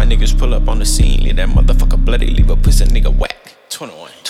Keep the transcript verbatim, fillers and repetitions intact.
niggas pull up on the scene, leave that motherfucker bloody, leave a pussy nigga whack. twenty-one